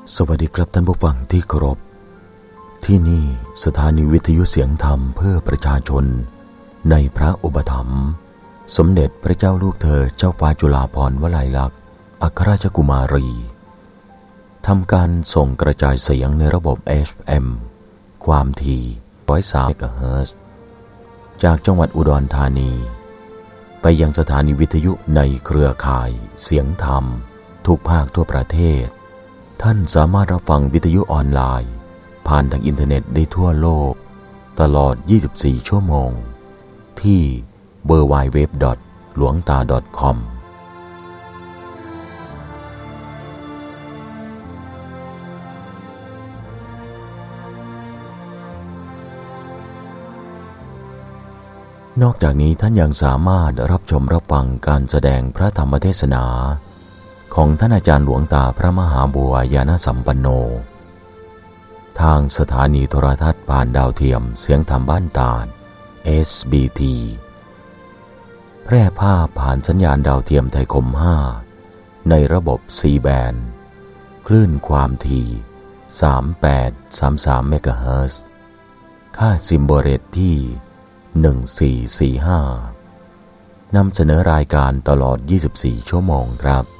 สวัสดีครับท่านผู้ฟังที่เคารพที่นี่สถานีวิทยุเสียงธรรมเพื่อประชาชนในพระอุปถัมภ์สมเด็จพระเจ้าลูกเธอเจ้าฟ้าจุฬาภรณ์วลัยลักษณ์อัครราชกุมารีทำการส่งกระจายเสียงในระบบ FM ความถี่103 เมกะเฮิรตซ์จากจังหวัดอุดรธานีไปยังสถานีวิทยุในเครือข่ายเสียงธรรมทุกภาคทั่วประเทศท่านสามารถรับฟังวิทยุออนไลน์ผ่านทางอินเทอร์เน็ตได้ทั่วโลกตลอด24 ชั่วโมงที่ www.lwangta.com นอกจากนี้ท่านยังสามารถรับชมรับฟังการแสดงพระธรรมเทศนาของท่านอาจารย์หลวงตาพระมหาบัวยานสัมปันโนทางสถานีโทรทัศน์ผ่านดาวเทียมเสียงธรรมบ้านตาด SBT แพร่ภาพผ่านสัญญาณดาวเทียมไทยคม 5ในระบบ C band คลื่นความถี่3833 เมกะเฮิรตซ์ค่าซิมโบเรตที่1445นำเสนอรายการตลอด24 ชั่วโมงครับ